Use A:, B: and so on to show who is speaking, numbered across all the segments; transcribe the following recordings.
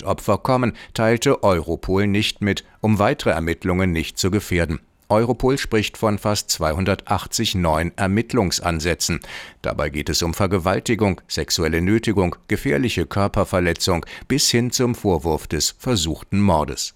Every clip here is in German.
A: Gewaltopfer kommen, teilte Europol nicht mit, um weitere Ermittlungen nicht zu gefährden. Europol spricht von fast 280 neuen Ermittlungsansätzen. Dabei geht es um Vergewaltigung, sexuelle Nötigung, gefährliche Körperverletzung bis hin zum Vorwurf des versuchten Mordes.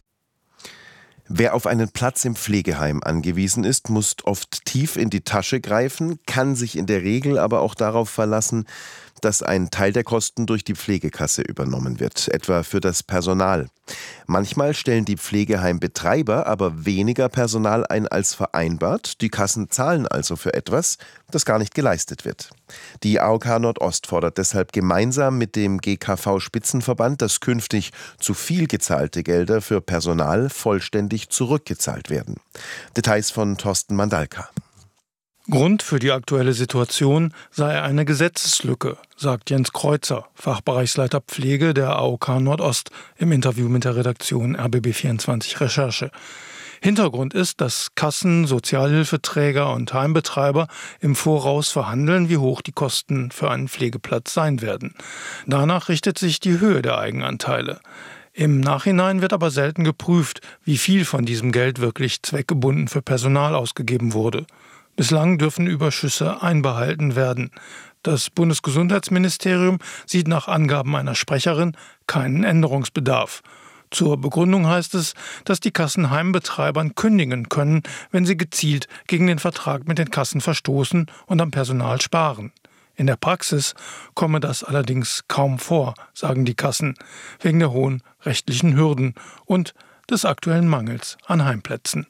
B: Wer auf einen Platz im Pflegeheim angewiesen ist, muss oft tief in die Tasche greifen, kann sich in der Regel aber auch darauf verlassen, dass ein Teil der Kosten durch die Pflegekasse übernommen wird, etwa für das Personal. Manchmal stellen die Pflegeheimbetreiber aber weniger Personal ein als vereinbart. Die Kassen zahlen also für etwas, das gar nicht geleistet wird. Die AOK Nordost fordert deshalb gemeinsam mit dem GKV-Spitzenverband, dass künftig zu viel gezahlte Gelder für Personal vollständig zurückgezahlt werden. Details von Thorsten Mandalka.
C: Grund für die aktuelle Situation sei eine Gesetzeslücke, sagt Jens Kreuzer, Fachbereichsleiter Pflege der AOK Nordost im Interview mit der Redaktion RBB24 Recherche. Hintergrund ist, dass Kassen, Sozialhilfeträger und Heimbetreiber im Voraus verhandeln, wie hoch die Kosten für einen Pflegeplatz sein werden. Danach richtet sich die Höhe der Eigenanteile. Im Nachhinein wird aber selten geprüft, wie viel von diesem Geld wirklich zweckgebunden für Personal ausgegeben wurde. Bislang dürfen Überschüsse einbehalten werden. Das Bundesgesundheitsministerium sieht nach Angaben einer Sprecherin keinen Änderungsbedarf. Zur Begründung heißt es, dass die Kassen Heimbetreibern kündigen können, wenn sie gezielt gegen den Vertrag mit den Kassen verstoßen und am Personal sparen. In der Praxis komme das allerdings kaum vor, sagen die Kassen, wegen der hohen rechtlichen Hürden und des aktuellen Mangels an Heimplätzen.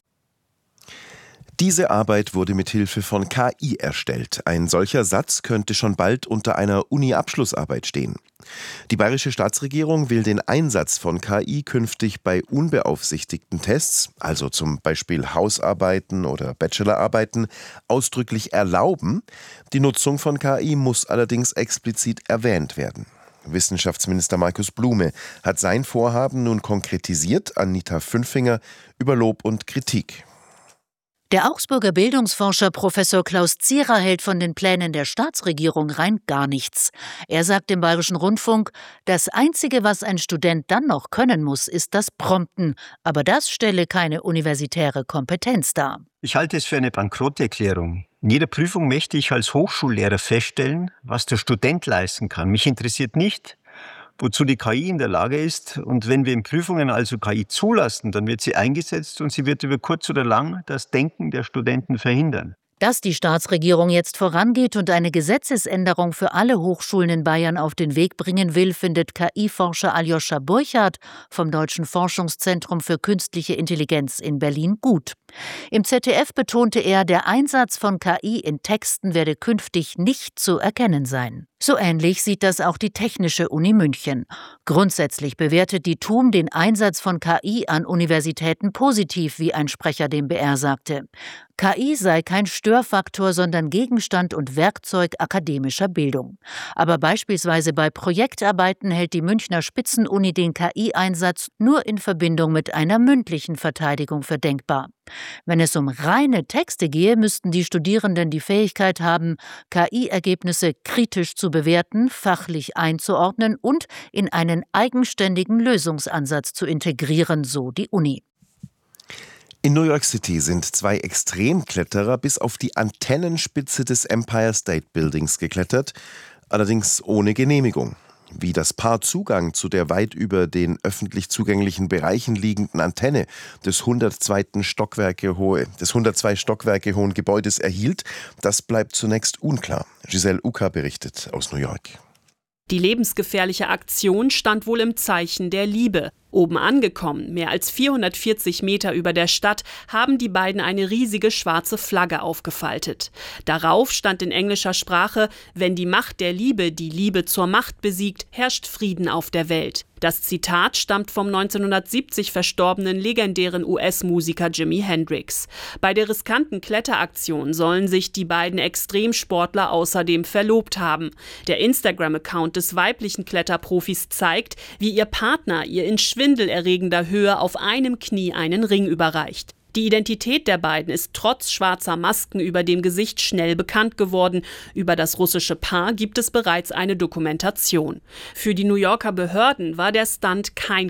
B: Diese Arbeit wurde mit Hilfe von KI erstellt. Ein solcher Satz könnte schon bald unter einer Uni-Abschlussarbeit stehen. Die bayerische Staatsregierung will den Einsatz von KI künftig bei unbeaufsichtigten Tests, also zum Beispiel Hausarbeiten oder Bachelorarbeiten, ausdrücklich erlauben. Die Nutzung von KI muss allerdings explizit erwähnt werden. Wissenschaftsminister Markus Blume hat sein Vorhaben nun konkretisiert. Anita Fünfinger über Lob und Kritik.
D: Der Augsburger Bildungsforscher Professor Klaus Zierer hält von den Plänen der Staatsregierung rein gar nichts. Er sagt im Bayerischen Rundfunk, das Einzige, was ein Student dann noch können muss, ist das Prompten. Aber das stelle keine universitäre Kompetenz dar.
E: Ich halte es für eine Bankrotterklärung. In jeder Prüfung möchte ich als Hochschullehrer feststellen, was der Student leisten kann. Mich interessiert nicht, wozu die KI in der Lage ist. Und wenn wir in Prüfungen also KI zulassen, dann wird sie eingesetzt und sie wird über kurz oder lang das Denken der Studenten verhindern.
D: Dass die Staatsregierung jetzt vorangeht und eine Gesetzesänderung für alle Hochschulen in Bayern auf den Weg bringen will, findet KI-Forscher Aljoscha Burchardt vom Deutschen Forschungszentrum für Künstliche Intelligenz in Berlin gut. Im ZDF betonte er, der Einsatz von KI in Texten werde künftig nicht zu erkennen sein. So ähnlich sieht das auch die Technische Uni München. Grundsätzlich bewertet die TUM den Einsatz von KI an Universitäten positiv, wie ein Sprecher dem BR sagte. KI sei kein Störfaktor, sondern Gegenstand und Werkzeug akademischer Bildung. Aber beispielsweise bei Projektarbeiten hält die Münchner Spitzenuni den KI-Einsatz nur in Verbindung mit einer mündlichen Verteidigung für denkbar. Wenn es um reine Texte gehe, müssten die Studierenden die Fähigkeit haben, KI-Ergebnisse kritisch zu bewerten, fachlich einzuordnen und in einen eigenständigen Lösungsansatz zu integrieren, so die Uni.
B: In New York City sind 2 Extremkletterer bis auf die Antennenspitze des Empire State Buildings geklettert, allerdings ohne Genehmigung. Wie das Paar Zugang zu der weit über den öffentlich zugänglichen Bereichen liegenden Antenne des 102 Stockwerke hohen Gebäudes erhielt, das bleibt zunächst unklar. Giselle Uka berichtet aus New York.
F: Die lebensgefährliche Aktion stand wohl im Zeichen der Liebe. Oben angekommen, mehr als 440 Meter über der Stadt, haben die beiden eine riesige schwarze Flagge aufgefaltet. Darauf stand in englischer Sprache: Wenn die Macht der Liebe die Liebe zur Macht besiegt, herrscht Frieden auf der Welt. Das Zitat stammt vom 1970 verstorbenen legendären US-Musiker Jimi Hendrix. Bei der riskanten Kletteraktion sollen sich die beiden Extremsportler außerdem verlobt haben. Der Instagram-Account des weiblichen Kletterprofis zeigt, wie ihr Partner ihr in schwindelerregender Höhe auf einem Knie einen Ring überreicht. Die Identität der beiden ist trotz schwarzer Masken über dem Gesicht schnell bekannt geworden. Über das russische Paar gibt es bereits eine Dokumentation. Für die New Yorker Behörden war der Stunt kein